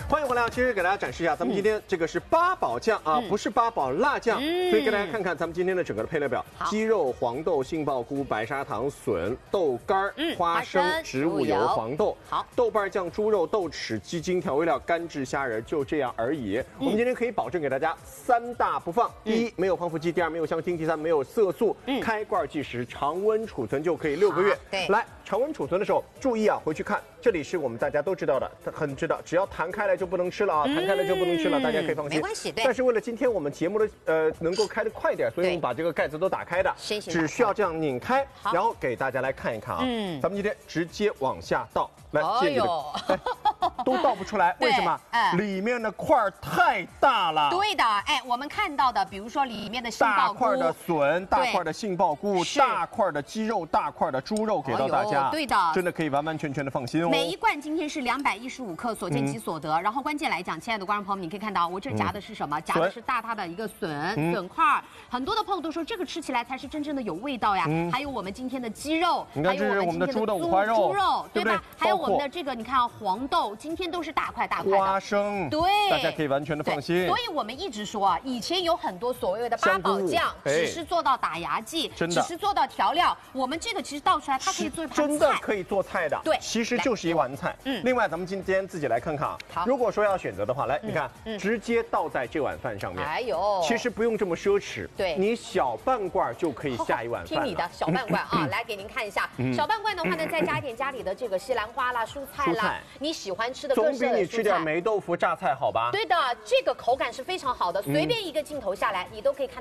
欢迎回来，其实给大家展示一下，咱们今天这个是八宝酱啊，不是八宝辣酱，所以给大家看看咱们今天的整个的配料表：鸡肉、黄豆、杏鲍菇、白砂糖、笋、豆干、花生、植物油、黄豆。好，豆瓣酱、猪肉、豆豉、鸡精、调味料、干制虾仁，就这样而已。我们今天可以保证给大家3大不放：第一，没有防腐剂；第二，没有香精；第三，没有色素。开罐计时，常温储存就可以6个月。 对， 来。 常温储存的时候，注意啊，回去看，这里是我们大家都知道的，很知道，只要弹开来就不能吃了啊，弹开来就不能吃了，大家可以放心。 没关系，对。 但是为了今天我们节目的能够开得快点，所以我们把这个盖子都打开的，只需要这样拧开，然后给大家来看一看啊。咱们今天直接往下倒，来，这里都倒不出来，为什么？里面的块太大了。 对的，哎，我们看到的，比如说里面的杏鲍菇， 大块的笋，大块的杏鲍菇，大块的鸡肉，大块的猪肉，给到大家。 对的， 真的可以完完全全的放心哦。 每一罐今天是215克，所见即所得。然后关键来讲，亲爱的观众朋友们，你可以看到我这夹的是什么？夹的是大的一个笋块。很多的朋友都说这个吃起来才是真正的有味道呀。还有我们今天的鸡肉， 还有我们的猪的五花肉， 对吧？还有我们的这个，你看啊，黄豆今天都是大块的。 花生，对，大家可以完全的放心。 所以我们一直说啊，以前有很多所谓的八宝酱，只是做到打牙祭，只是做到调料。我们这个其实倒出来，它可以做一盘菜。 真的可以做菜的， 对， 其实就是一碗菜。另外咱们今天自己来看看啊，如果说要选择的话，来，你看，直接倒在这碗饭上面。哎呦，其实不用这么奢侈，对，你小半罐就可以下一碗饭了。 听你的，小半罐啊，来给您看一下。小半罐的话呢，再加一点家里的这个西兰花啦、蔬菜啦，你喜欢吃的各式的蔬菜。 总比你吃点霉豆腐、榨菜好吧？ 对的，这个口感是非常好的，随便一个镜头下来，你都可以看。